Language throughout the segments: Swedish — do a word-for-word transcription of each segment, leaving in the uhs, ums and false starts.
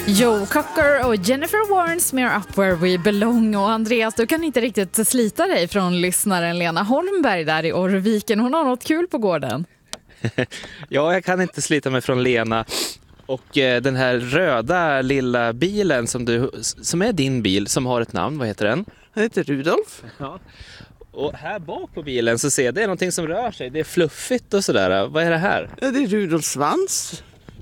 Joe Cocker och Jennifer Warnes med Up Where We Belong. Och Andreas, du kan inte riktigt slita dig från lyssnaren Lena Holmberg där i Orrviken. Hon har något kul på gården. Ja, jag kan inte slita mig från Lena. Och eh, den här röda lilla bilen som, du, som är din bil, som har ett namn, vad heter den? Den heter Rudolf. Ja. Och här bak på bilen så ser jag, det är någonting som rör sig. Det är fluffigt och sådär. Vad är det här? Ja, det är Rudolfs svans.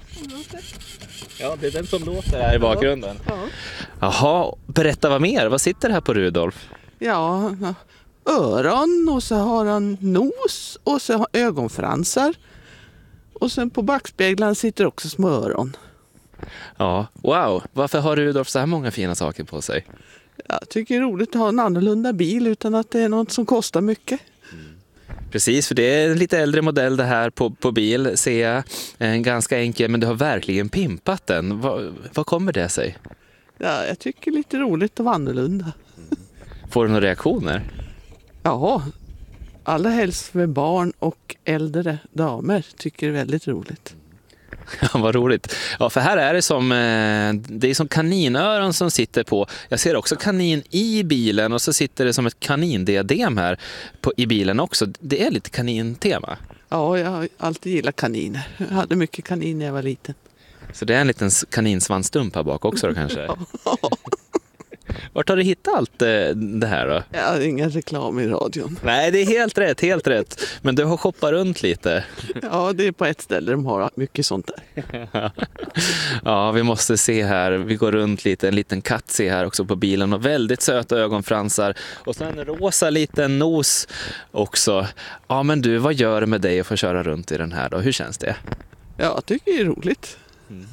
Ja, det är den som låter här i bakgrunden. Ja. Jaha, berätta vad mer. Vad sitter här på Rudolf? Ja, öron och så har han nos och så har ögonfransar. Och sen på backspeglarna sitter också små öron. Ja, wow. Varför har Rudolf så här många fina saker på sig? Jag tycker det är roligt att ha en annorlunda bil utan att det är något som kostar mycket. Precis, för det är en lite äldre modell det här på, på bil, ser jag. En ganska enkel, men du har verkligen pimpat den. Vad, vad kommer det sig? Ja, jag tycker det är lite roligt att vara annorlunda. Får du några reaktioner? Ja, allra helst med barn och äldre damer tycker det är väldigt roligt. Ja, vad roligt. Ja, för här är det som, eh, det är som kaninöron som sitter på. Jag ser också kanin i bilen och så sitter det som ett kanindiadem här på, i bilen också. Det är lite kanintema. Ja, jag har alltid gillat kaniner. Jag hade mycket kanin när jag var liten. Så det är en liten kaninsvansstump här bak också då, kanske? Ja. Vart har du hittat allt det här då? Jag har ingen reklam i radion. Nej, det är helt rätt, helt rätt. Men du har shoppat runt lite. Ja, det är på ett ställe de har mycket sånt där. Ja, vi måste se här. Vi går runt lite. En liten katt ser här också på bilen. Och väldigt söta ögonfransar. Och sen en rosa liten nos också. Ja, men du, vad gör det med dig att få köra runt i den här då? Hur känns det? Ja, jag tycker det är roligt. Mm.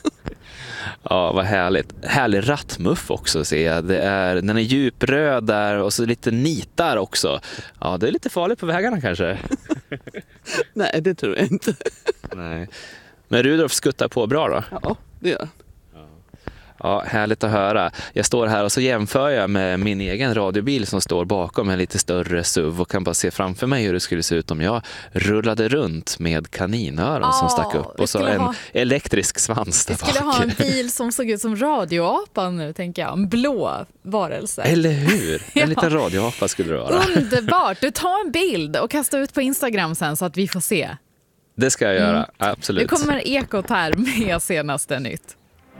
Ja, vad härligt. Härlig rattmuff också ser jag. Det är, den är djupröd där och så lite nitar också. Ja, det är lite farligt på vägarna kanske. Nej, det tror jag inte. Nej. Men Rudolf skuttar på bra då? Ja, det gör. Ja, härligt att höra. Jag står här och så jämför jag med min egen radiobil som står bakom en lite större S U V och kan bara se framför mig hur det skulle se ut om jag rullade runt med kaninöron oh, som stack upp och så en ha... elektrisk svans där bak. Vi skulle ha en bil som såg ut som radioapan nu, tänker jag. En blå varelse. Eller hur? En ja. liten radioapa skulle det vara. Underbart. Du tar en bild och kastar ut på Instagram sen så att vi får se. Det ska jag göra, mm. absolut. Nu kommer Ekot här med senaste nytt.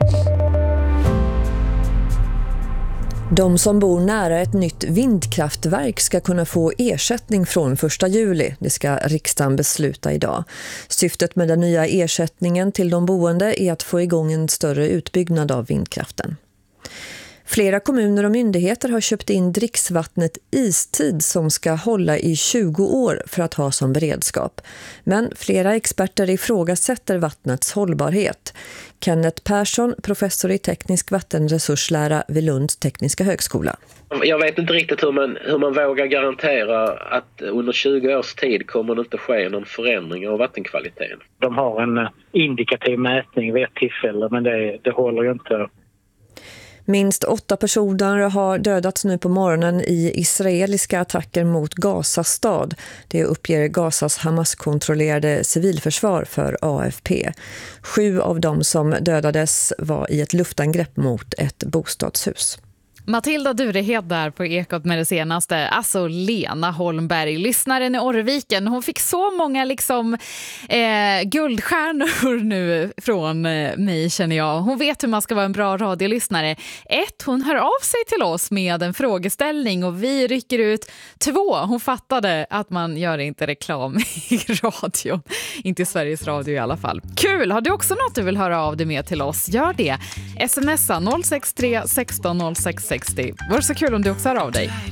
De som bor nära ett nytt vindkraftverk ska kunna få ersättning från första juli. Det ska riksdagen besluta idag. Syftet med den nya ersättningen till de boende är att få igång en större utbyggnad av vindkraften. Flera kommuner och myndigheter har köpt in dricksvattnet Istid som ska hålla i tjugo år för att ha som beredskap. Men flera experter ifrågasätter vattnets hållbarhet. Kenneth Persson, professor i teknisk vattenresurslära vid Lunds tekniska högskola. Jag vet inte riktigt hur man, hur man vågar garantera att under tjugo års tid kommer det inte ske någon förändring av vattenkvaliteten. De har en indikativ mätning vid ett tillfälle, men det, det håller ju inte. Minst åtta personer har dödats nu på morgonen i israeliska attacker mot Gaza stad. Det uppger Gazas Hamas-kontrollerade civilförsvar för A F P. Sju av dem som dödades var i ett luftangrepp mot ett bostadshus. Matilda Durehed där på Ekot med det senaste. Alltså Lena Holmberg, lyssnaren i Orrviken. Hon fick så många liksom eh, guldstjärnor nu från eh, mig, känner jag. Hon vet hur man ska vara en bra radiolyssnare. Ett, hon hör av sig till oss med en frågeställning och vi rycker ut. Två, hon fattade att man gör inte reklam i radio. Inte i Sveriges Radio i alla fall. Kul! Har du också något du vill höra av dig med till oss? Gör det. Smsa noll sex tre sexton noll sex sextio. Var så kul om du också hör av dig.